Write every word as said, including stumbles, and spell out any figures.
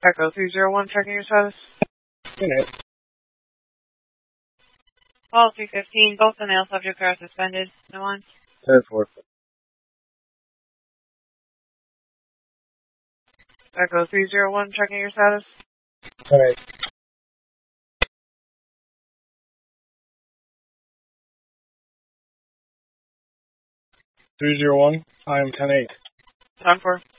Echo three zero one, checking your status. Unit. Policy fifteen, both the male subjects are suspended. No one. ten four. Echo three zero one, checking your status. ten eight. three zero one, I am ten eight. ten four.